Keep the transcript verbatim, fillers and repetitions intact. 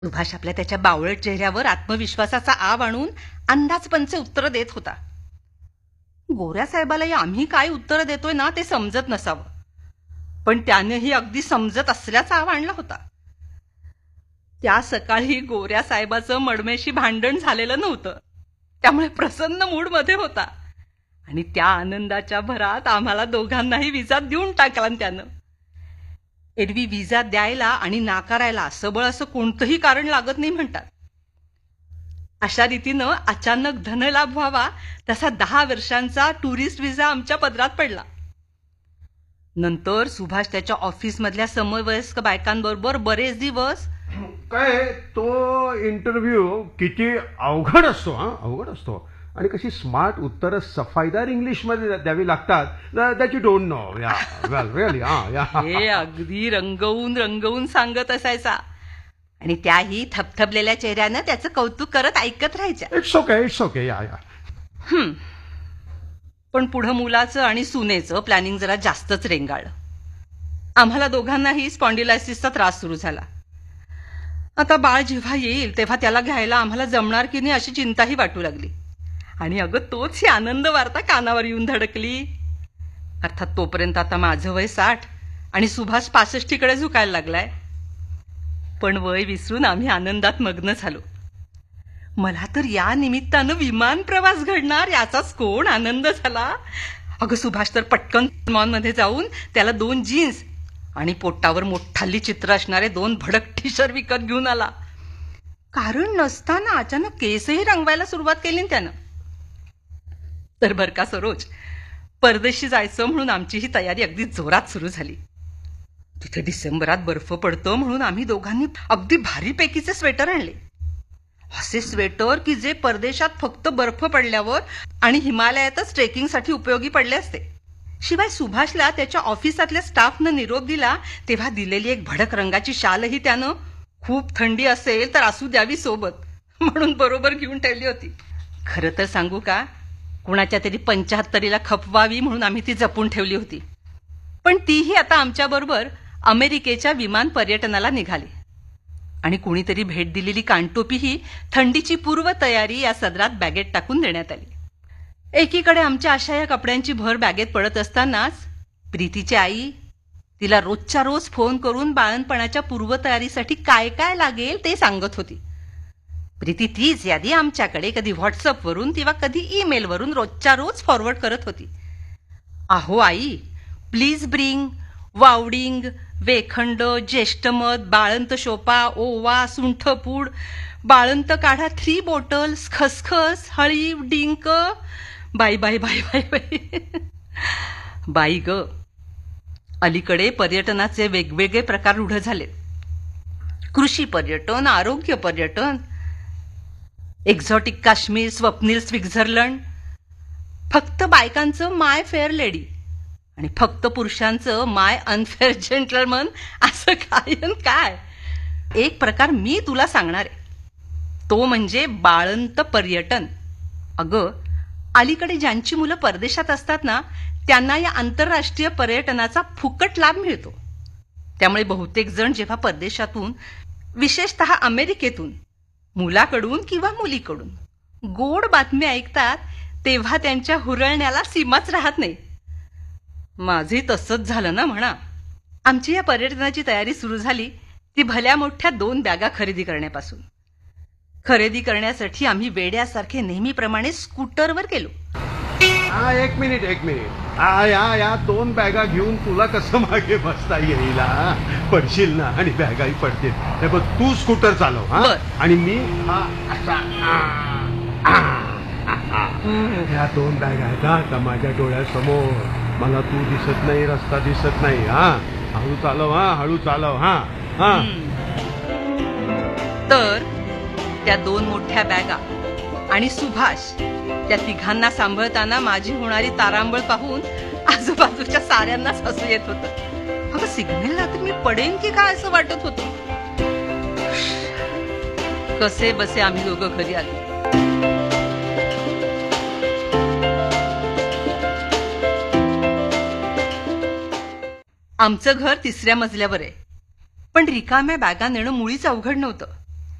सुभाष आपल्या त्याच्या बावळट चेहऱ्यावर आत्मविश्वासाचा आव आणून अंदाजपंचे उत्तर देत होता. गोऱ्या साहेबालाही आम्ही काय उत्तर देतोय ना ते समजत नसावं, पण त्यानेही अगदी समजत असल्याचा आव आणला होता. त्या सकाळी गोऱ्या साहेबाचं मडमेशी भांडण झालेलं नव्हतं, त्यामुळे प्रसन्न मूडमध्ये होता आणि त्या आनंदाच्या भरात आम्हाला दोघांनाही विजा देऊन टाकला त्यानं. एरवी विजा द्यायला आणि नाकारायला सबळ असं कोणतंही कारण लागत नाही म्हणतात. अशा रीतीनं अचानक धनलाभ व्हावा तसा दहा वर्षांचा टुरिस्ट विजा आमच्या पदरात पडला. नंतर सुभाष त्याच्या ऑफिसमधल्या समवयस्क बायकांबरोबर बरेच दिवस. काय तो इंटरव्ह्यू किती अवघड असतो. हा अवघड असतो आणि कशी स्मार्ट उत्तरं सफाईदार इंग्लिश मध्ये द्यावी लागतात. That you don't know. या वेल रिअली. हा या हे अगदी रंगवून रंगवून सांगत असायचा आणि त्याही थपथपलेल्या चेहऱ्यानं त्याचं कौतुक करत ऐकत राहायच्या. इट्स ओके इट्स ओके या या हम्म पण पुढं मुलाचं आणि सुनेचं प्लॅनिंग जरा जास्तच रेंगाळलं. आम्हाला दोघांनाही स्पॉन्डिलायसिसचा त्रास सुरू झाला. आता बाळ जेव्हा येईल तेव्हा त्याला घ्यायला आम्हाला जमणार की नाही अशी चिंताही वाटू लागली. आणि अगं तोच ही आनंद वार्ता कानावर येऊन धडकली. अर्थात तोपर्यंत आता माझं वय साठ आणि सुभाष पासष्टीकडे झुकायला लागलाय. पण वय विसरून आम्ही आनंदात मग्न झालो. मला तर या निमित्तानं विमान प्रवास घडणार याचाच कोण आनंद झाला. अगं सुभाष तर पटकन मॉलमध्ये जाऊन त्याला दोन जीन्स आणि पोटावर मोठाली चित्र असणारे दोन भडक टी शर्ट विकत घेऊन आला. कारण नसताना अचानक केसही रंगवायला सुरुवात केली त्यानं. तर बर का सरोज, परदेशी जायचं म्हणून आमची ही तयारी अगदी जोरात सुरू झाली. तिथे डिसेंबरात बर्फ पडतं म्हणून आम्ही दोघांनी अगदी भारीपैकीचे स्वेटर आणले. असे स्वेटर की जे परदेशात फक्त बर्फ पडल्यावर आणि हिमालयातच ट्रेकिंगसाठी उपयोगी पडले असते. शिवाय सुभाषला त्याच्या ऑफिसातल्या स्टाफनं निरोप दिला तेव्हा दिलेली एक भडक रंगाची शालही त्यानं खूप थंडी असेल तर असू द्यावी सोबत म्हणून बरोबर घेऊन ठेवली होती. खरं तर सांगू का, कुणाच्या तरी पंचाहत्तरीला खपवावी म्हणून आम्ही ती जपून ठेवली होती. पण तीही आता आमच्याबरोबर अमेरिकेच्या विमान पर्यटनाला निघाली आणि कुणीतरी भेट दिलेली कानटोपीही थंडीची पूर्व तयारी या सदरात बॅगेत टाकून देण्यात आली. एकीकडे आमच्या अशा या कपड्यांची भर बॅगेत पडत असतानाच प्रीतीची आई तिला रोजच्या रोज फोन करून बाळणपणाच्या पूर्वतयारीसाठी काय काय लागेल ते सांगत होती. प्रीती तीच यादी आमच्याकडे कधी व्हॉट्सअपवरून किंवा कधी ईमेलवरून रोजच्या रोज फॉरवर्ड करत होती. अहो आई, प्लीज ब्रिंग वावडिंग, वेखंड, ज्येष्ठमध, बाळंत शोपा, ओवा, सुंठपूड, बाळंत काढा थ्री बॉटल्स, खसखस, हळी, डिंक. बाई बाई बाई बाई बाई बाई ग. अलीकडे पर्यटनाचे वेगवेगळे प्रकार रूढ झाले. कृषी पर्यटन, आरोग्य पर्यटन, एक्झॉटिक काश्मीर, स्वप्नील स्वित्झर्लंड, फक्त बायकांचं माय फेअर लेडी आणि फक्त पुरुषांचं माय अनफेअर जेंटलमन. असं काय काय. एक प्रकार मी तुला सांगणार आहे, तो म्हणजे बाळंत पर्यटन. अगं अलीकडे ज्यांची मुलं परदेशात असतात ना त्यांना या आंतरराष्ट्रीय पर्यटनाचा फुकट लाभ मिळतो. त्यामुळे बहुतेक जण जेव्हा परदेशातून, विशेषतः अमेरिकेतून मुलाकडून किंवा मुलीकडून गोड बातमी ऐकतात तेव्हा त्यांच्या हुरळण्याला सीमाच राहत नाही. माझे तसंच झालं ना म्हणा. आमची या पर्यटनाची तयारी सुरू झाली ती भल्या मोठ्या दोन बॅगा खरेदी करण्यापासून. खरेदी करण्यासाठी आम्ही वेड्यासारखे नेहमीप्रमाणे स्कूटरवर गेलो. हा एक मिनिट एक मिनिट हा या या दोन बॅगा घेऊन तुला कसं मागे बसता येईल. पडशील ना आणि बॅगाही पडतील. हे बघ, तू स्कूटर चालव हा आणि मी या दोन बॅगा आहेत आता माझ्या डोळ्यासमोर. मला तू दिसत नाही, रस्ता दिसत नाही. हा हळू चालव, हा हळू चालव. हा हा तर त्या दोन मोठ्या बॅगा आणि सुभाष त्या तिघांना सांभाळताना माझी होणारी तारांबळ पाहून आजूबाजूच्या साऱ्यांनाच हसू येत होतं. अगं सिग्नलला तर मी पडेन की काय असं वाटत होतं. कसे बसे आम्ही दोघं घरी आलो. आमचं घर तिसऱ्या मजल्यावर आहे, पण रिकाम्या बॅगा नेणं मुळीच अवघड नव्हतं.